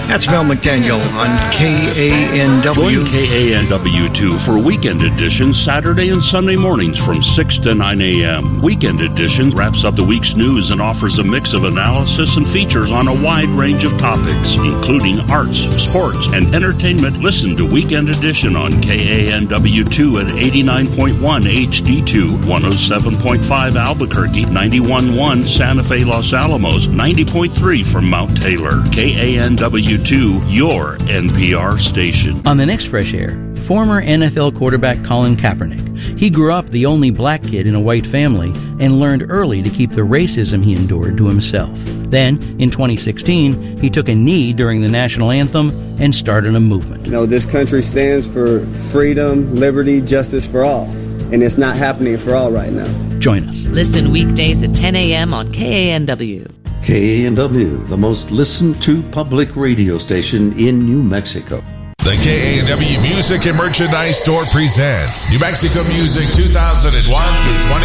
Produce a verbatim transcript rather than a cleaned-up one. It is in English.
That's Mel McDaniel on K A N W. Join K A N W two for Weekend Edition Saturday and Sunday mornings from six to nine a.m. Weekend Edition wraps up the week's news and offers a mix of analysis and features on a wide range of topics, including arts, sports, and entertainment. Listen to Weekend Edition on K A N W two at eighty-nine point one H D two, one oh seven point five Albuquerque, ninety-one point one Santa Fe, Los Alamos, ninety point three from Mount Taylor. K A N W two, your N P R station. On the next Fresh Air, former N F L quarterback Colin Kaepernick. He grew up the only black kid in a white family and learned early to keep the racism he endured to himself. Then, in twenty sixteen, he took a knee during the national anthem and started a movement. You know, this country stands for freedom, liberty, justice for all. And it's not happening for all right now. Join us. Listen weekdays at ten a.m. on K A N W. K A N W, the most listened to public radio station in New Mexico. The K A N W Music and Merchandise Store presents New Mexico Music two thousand one through twenty